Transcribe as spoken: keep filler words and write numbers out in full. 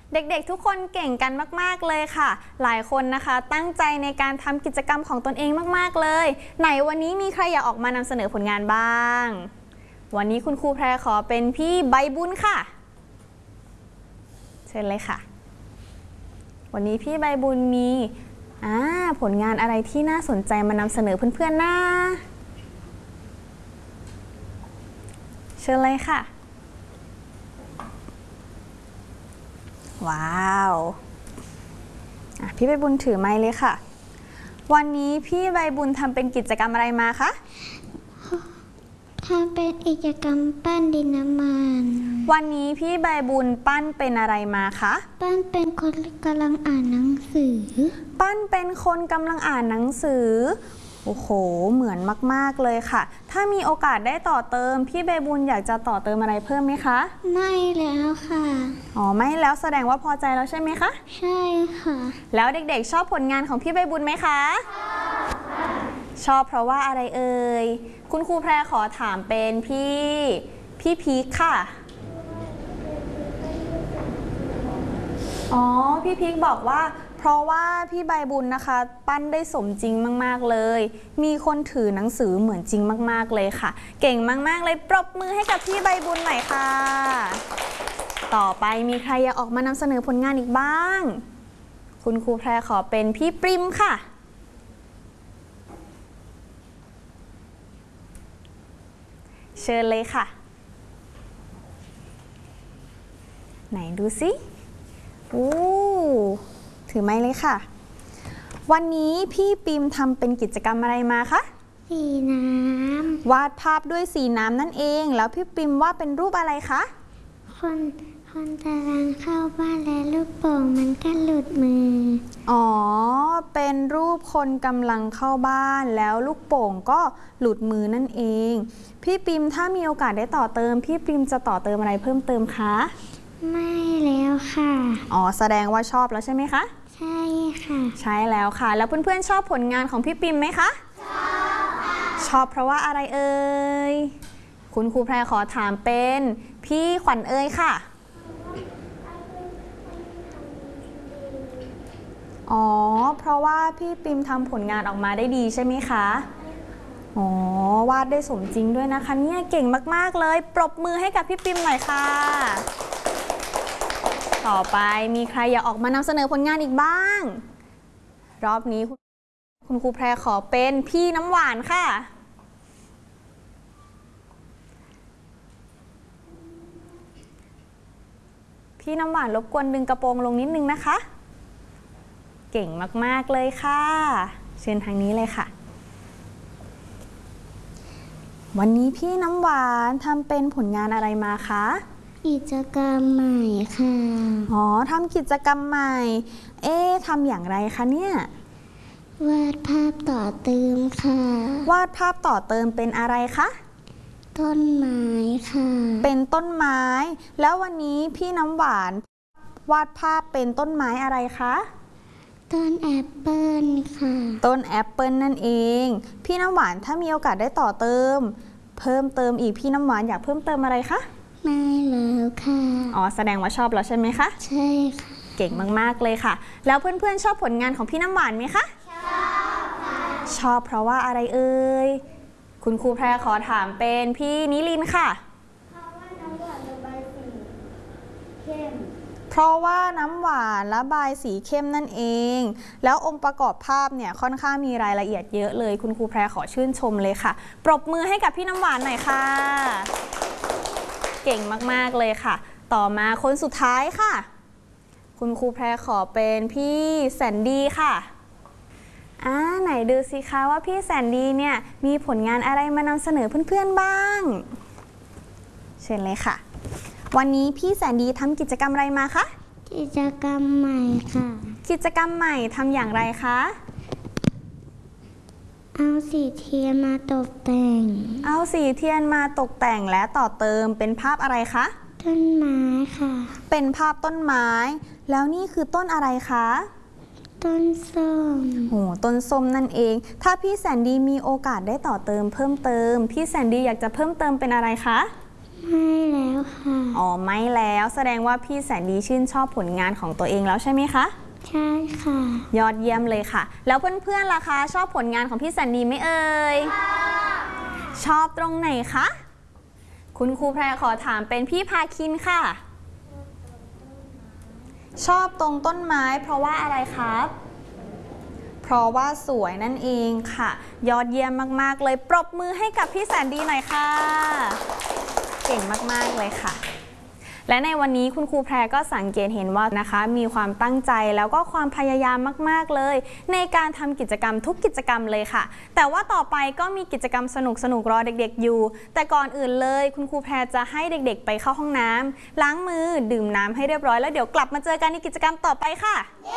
เด็กๆทุกคนเก่งกันมากๆเลยค่ะหลายคนนะคะตั้งใจในการทำกิจกรรมของตนเองมากๆเลยไหนวันนี้มีใครอยากออกมานำเสนอผลงานบ้างวันนี้คุณครูแพรขอเป็นพี่ใบบุญค่ะเชิญเลยค่ะวันนี้พี่ใบบุญมีอ่าผลงานอะไรที่น่าสนใจมานำเสนอเพื่อนๆนะเชิญเลยค่ะว้าวพี่ใบบุญถือไม้เลยค่ะวันนี้พี่ใบบุญทำเป็นกิจกรรมอะไรมาคะทำเป็นกิจกรรมปั้นดินน้ำมันวันนี้พี่ใบบุญปั้นเป็นอะไรมาคะปั้นเป็นคนกำลังอ่านหนังสือปั้นเป็นคนกำลังอ่านหนังสือโอ้โหเหมือนมากๆเลยค่ะถ้ามีโอกาสได้ต่อเติมพี่ใบบุญอยากจะต่อเติมอะไรเพิ่มไหมคะไม่แล้วค่ะอ๋อไม่แล้วแสดงว่าพอใจแล้วใช่ไหมคะใช่ค่ะแล้วเด็กๆชอบผลงานของพี่ใบบุญไหมคะชอบเพราะว่าอะไรเอ่ยคุณครูแพรขอถามเป็นพี่พี่พีคค่ะอ๋อพี่พีคบอกว่าเพราะว่าพี่ใบบุญนะคะปั้นได้สมจริงมากๆเลยมีคนถือหนังสือเหมือนจริงมากๆเลยค่ะเก่งมากๆเลยปรบมือให้กับพี่ใบบุญหน่อยค่ะต่อไปมีใครอยากออกมานำเสนอผลงานอีกบ้างคุณครูแพรขอเป็นพี่ปริมค่ะเชิญเลยค่ะไหนดูสิอู้ถือไม้เลยค่ะวันนี้พี่ปิมทำเป็นกิจกรรมอะไรมาคะสีน้ำวาดภาพด้วยสีน้ำนั่นเองแล้วพี่ปิมวาดเป็นรูปอะไรคะคนคนกำลังเข้าบ้านและลูกโป่งมันก็หลุดมืออ๋อเป็นรูปคนกำลังเข้าบ้านแล้วลูกโป่งก็หลุดมือนั่นเองพี่ปิมถ้ามีโอกาสได้ต่อเติมพี่ปิมจะต่อเติมอะไรเพิ่มเติมคะไม่แล้วค่ะอ๋อแสดงว่าชอบแล้วใช่ไหมคะใช่ค่ะใช่แล้วค่ะแล้วเพื่อนๆชอบผลงานของพี่ปิมไหมคะชอบค่ะชอบเพราะว่าอะไรเอ่ยคุณครูแพรขอถามเป็นพี่ขวัญเอ่ยค่ะอ๋อเพราะว่าพี่ปิมทำผลงานออกมาได้ดีใช่ไหมคะอ๋อวาดได้สมจริงด้วยนะคะเนี่ยเก่งมากๆเลยปรบมือให้กับพี่ปิมหน่อยค่ะต่อไปมีใครอยากออกมานำเสนอผลงานอีกบ้างรอบนี้คุณครูแพรขอเป็นพี่น้ำหวานค่ะพี่น้ำหวานรบกวนดึงกระโปรงลงนิดนึงนะคะเก่งมากๆเลยค่ะเชิญทางนี้เลยค่ะวันนี้พี่น้ำหวานทำเป็นผลงานอะไรมาคะกิจกรรมใหม่ค่ะอ๋อทำกิจกรรมใหม่เอ๊ะทำอย่างไรคะเนี่ยวาดภาพต่อเติมค่ะวาดภาพต่อเติมเป็นอะไรคะต้นไม้ค่ะเป็นต้นไม้แล้ววันนี้พี่น้ำหวานวาดภาพเป็นต้นไม้อะไรคะต้นแอปเปิลค่ะต้นแอปเปิลนั่นเองพี่น้ำหวานถ้ามีโอกาสได้ต่อเติมเพิ่มเติมอีกพี่น้ำหวานอยากเพิ่มเติมอะไรคะไม่แล้วค่ะอ๋อแสดงว่าชอบแล้วใช่ไหมคะใช่ค่ะเก่งมากๆเลยค่ะแล้วเพื่อนๆชอบผลงานของพี่น้ำหวานไหมคะชอบค่ะชอบเพราะว่าอะไรเอ่ยคุณครูแพรขอถามเป็นพี่นิลินค่ะเพราะว่าน้ำหวานระบายสีเข้มนั่นเองแล้วองค์ประกอบภาพเนี่ยค่อนข้างมีรายละเอียดเยอะเลยคุณครูแพรขอชื่นชมเลยค่ะปรบมือให้กับพี่น้ำหวานหน่อยค่ะเก่งมากๆเลยค่ะต่อมาคนสุดท้ายค่ะคุณครูแพรขอเป็นพี่แสนดีค่ะอ่าไหนดูสิคะว่าพี่แสนดีเนี่ยมีผลงานอะไรมานำเสนอเพื่อนๆบ้างเชิญเลยค่ะวันนี้พี่แสนดีทำกิจกรรมอะไรมาคะกิจกรรมใหม่ค่ะกิจกรรมใหม่ทำอย่างไรคะเอาสีเทียนมาตกแต่งเอาสีเทียนมาตกแต่งและต่อเติมเป็นภาพอะไรคะต้นไม้ค่ะเป็นภาพต้นไม้แล้วนี่คือต้นอะไรคะต้นส้มโอ้ต้นส้มนั่นเองถ้าพี่แสนดีมีโอกาสได้ต่อเติมเพิ่มเติมพี่แสนดีอยากจะเพิ่มเติมเป็นอะไรคะไม่แล้วค่ะอ๋อไม่แล้วแสดงว่าพี่แสนดีชื่นชอบผลงานของตัวเองแล้วใช่ไหมคะใช่ค่ะยอดเยี่ยมเลยค่ะแล้วเพื่อนๆล่ะคะชอบผลงานของพี่แสนดีไหมเอ่ยชอบตรงไหนคะคุณครูแพรขอถามเป็นพี่พาคินค่ะชอบตรงต้นไม้เพราะว่าอะไรครับเพราะว่าสวยนั่นเองค่ะยอดเยี่ยมมากๆเลยปรบมือให้กับพี่แสนดีหน่อยค่ะเก่งมากๆเลยค่ะและในวันนี้คุณครูแพรก็สังเกตเห็นว่านะคะมีความตั้งใจแล้วก็ความพยายามมากๆเลยในการทำกิจกรรมทุกกิจกรรมเลยค่ะแต่ว่าต่อไปก็มีกิจกรรมสนุกๆรอเด็กๆอยู่แต่ก่อนอื่นเลยคุณครูแพรจะให้เด็กๆไปเข้าห้องน้ำล้างมือดื่มน้ำให้เรียบร้อยแล้วเดี๋ยวกลับมาเจอกันในกิจกรรมต่อไปค่ะ